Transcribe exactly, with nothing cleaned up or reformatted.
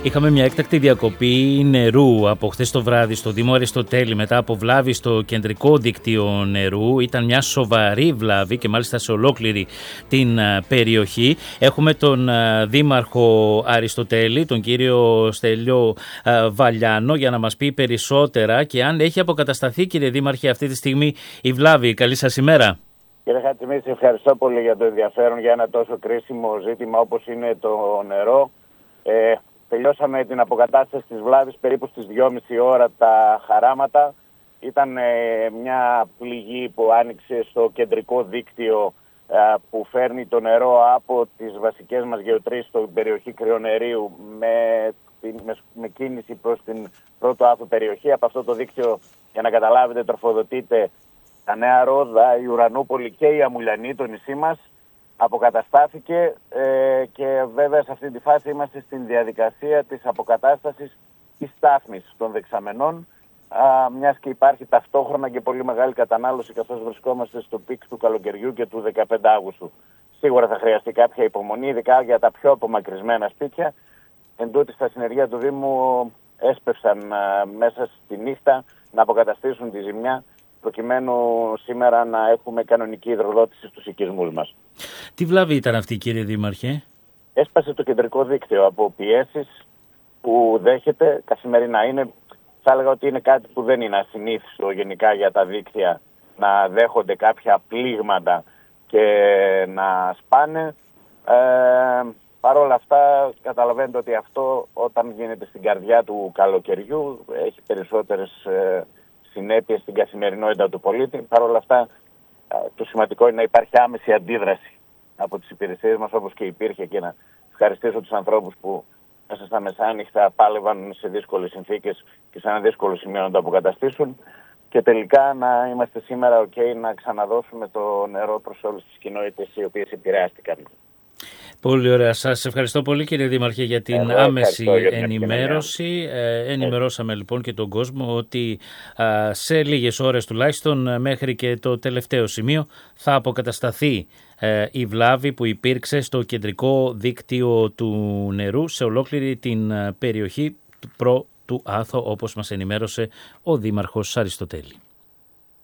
Είχαμε μια έκτακτη διακοπή νερού από χθες το βράδυ στο Δήμο Αριστοτέλη μετά από βλάβη στο κεντρικό δίκτυο νερού. Ήταν μια σοβαρή βλάβη και μάλιστα σε ολόκληρη την περιοχή. Έχουμε τον Δήμαρχο Αριστοτέλη, τον κύριο Στέλιο Βαλιάνο, για να μας πει περισσότερα και αν έχει αποκατασταθεί, κύριε Δήμαρχε, αυτή τη στιγμή η βλάβη. Καλή σας ημέρα. Κύριε Χατζημίση, ευχαριστώ πολύ για το ενδιαφέρον για ένα τόσο κρίσιμο ζήτημα όπως είναι το νερό. Ε, τελειώσαμε την αποκατάσταση της βλάβης περίπου στις δυόμιση ώρα τα χαράματα. Ήταν ε, μια πληγή που άνοιξε στο κεντρικό δίκτυο ε, που φέρνει το νερό από τις βασικές μας γεωτρήσεις στην περιοχή Κρυονερίου με, με, με κίνηση προς την πρώτο άθου περιοχή. Από αυτό το δίκτυο, για να καταλάβετε, τροφοδοτείται τα Νέα Ρόδα, η Ουρανούπολη και η Αμουλιανή, το νησί μας. Αποκαταστάθηκε ε, και βέβαια σε αυτή τη φάση είμαστε στην διαδικασία της αποκατάστασης της στάθμης των δεξαμενών, α, μιας και υπάρχει ταυτόχρονα και πολύ μεγάλη κατανάλωση καθώς βρισκόμαστε στο πικ του καλοκαιριού και του δεκαπέντε Αυγούστου. Σίγουρα θα χρειαστεί κάποια υπομονή, ειδικά για τα πιο απομακρυσμένα σπίτια. Εν τούτη, στα συνεργεία του Δήμου έσπευσαν α, μέσα στη νύχτα να αποκαταστήσουν τη ζημιά, προκειμένου σήμερα να έχουμε κανονική υδροδότηση στους οικισμούς μας. Τι βλάβη ήταν αυτή, κύριε Δήμαρχε? Έσπασε το κεντρικό δίκτυο από πιέσεις που δέχεται καθημερινά. Είναι, θα έλεγα ότι είναι κάτι που δεν είναι ασυνήθιστο γενικά για τα δίκτυα να δέχονται κάποια πλήγματα και να σπάνε. Ε, Παρ' όλα αυτά καταλαβαίνετε ότι αυτό όταν γίνεται στην καρδιά του καλοκαιριού έχει περισσότερες ε, συνέπειες στην καθημερινότητα του πολίτη. Παρ' όλα αυτά, το σημαντικό είναι να υπάρχει άμεση αντίδραση από τις υπηρεσίες μας, όπως και υπήρχε, και να ευχαριστήσω τους ανθρώπους που μέσα στα μεσάνυχτα πάλευαν σε δύσκολες συνθήκες και σε ένα δύσκολο σημείο να το αποκαταστήσουν. Και τελικά να είμαστε σήμερα ok να ξαναδώσουμε το νερό προς όλες τις κοινότητες οι οποίες επηρεάστηκαν. Πολύ ωραία. Σας ευχαριστώ πολύ, κύριε Δήμαρχε, για την Εγώ άμεση για την ενημέρωση. Ε, ενημερώσαμε ε. λοιπόν και τον κόσμο ότι α, σε λίγες ώρες τουλάχιστον μέχρι και το τελευταίο σημείο θα αποκατασταθεί ε, η βλάβη που υπήρξε στο κεντρικό δίκτυο του νερού σε ολόκληρη την περιοχή του προ του Άθο, όπως μας ενημέρωσε ο Δήμαρχος Αριστοτέλη.